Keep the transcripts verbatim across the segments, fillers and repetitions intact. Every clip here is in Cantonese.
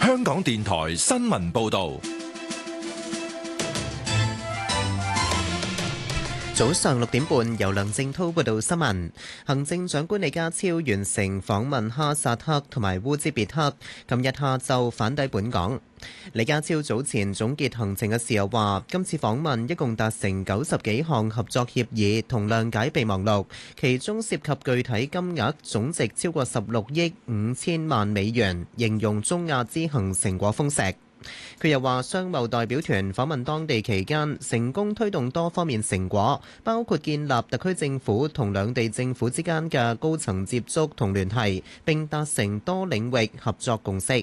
香港電台新聞報道。 早上六點半，由梁正滔報道新聞。行政長官李家超完成訪問哈薩克同埋烏茲別克，琴日下晝返抵本港。李家超早前總結行程嘅時候話，今次訪問一共達成九十幾項合作協議同諒解備忘錄，其中涉及具體金額總值超過十六億五千萬美元，形容中亞之行成果豐碩。佢又話，商貿代表團訪問當地期間，成功推動多方面成果，包括建立特區政府同兩地政府之間嘅高層接觸同聯繫，並達成多領域合作共識。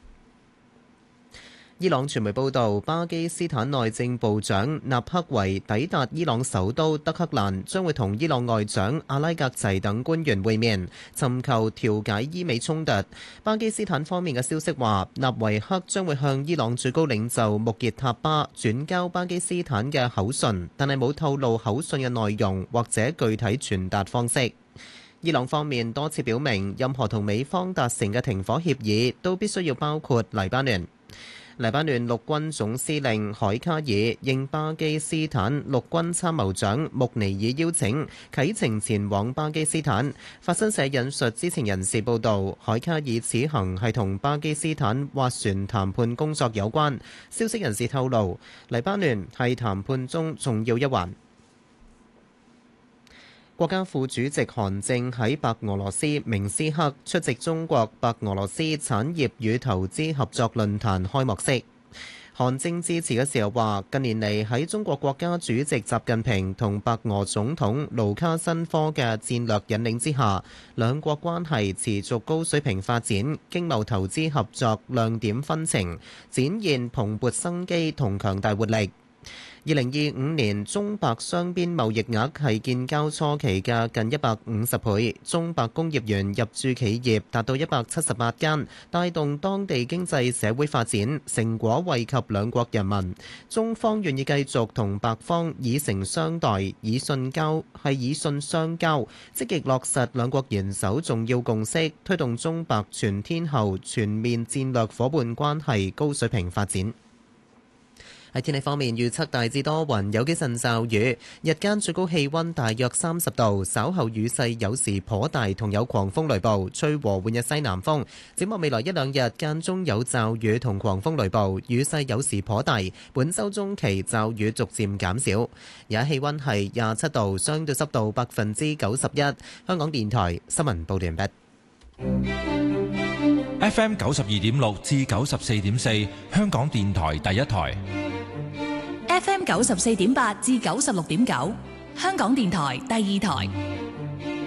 伊朗傳媒報道，巴基斯坦內政部長納克維抵達伊朗首都德黑蘭，將會同伊朗外長阿拉格齊等官員會面，尋求調解伊美衝突。巴基斯坦方面嘅消息話，納維克將會向伊朗最高領袖穆傑塔巴轉交巴基斯坦嘅口信，但係冇透露口信嘅內容或者具體傳達方式。伊朗方面多次表明，任何同美方達成嘅停火協議都必須要包括黎巴嫩。黎巴嫩陸軍總司令海卡爾應巴基斯坦陸軍參謀長穆尼爾邀請，啟程前往巴基斯坦。法新社引述知情人士報道，海卡爾此行係同巴基斯坦斡旋談判工作有關。消息人士透露，黎巴嫩係談判中重要一環。國家副主席韓正喺白俄羅斯明斯克出席中國白俄羅斯產業與投資合作論壇開幕式。韓正致辭嘅時候話，近年嚟喺中國國家主席習近平同白俄總統盧卡申科嘅戰略引領之下，兩國關係持續高水平發展，經貿投資合作亮點紛呈，展現蓬勃生機同強大活力。二零二五年中白雙邊貿易額係建交初期嘅近一百五十倍，中白工業園入駐企業達到一百七十八間，帶動當地經濟社會發展，成果惠及兩國人民。中方願意繼續同白方以誠相待，以信交係以信相交，積極落實兩國元首重要共識，推動中白全天候全面戰略夥伴關係高水平發展。喺天氣方面，預測大致多雲，有幾陣驟雨，日間最高氣溫大約三十度，稍後雨勢有時頗大，同有狂風雷暴，吹和緩嘅西南風。展望未來一兩日，間中有驟雨同狂風雷暴，雨勢有時頗大。本週中期驟雨逐漸減少。而家氣溫係廿七度，相對濕度百分之九十一。香港電台新聞報道完畢。 F M 九十二點六至九十四點四，香港電台第一台。 F M 九十四點八至九十六點九，香港電台第二台。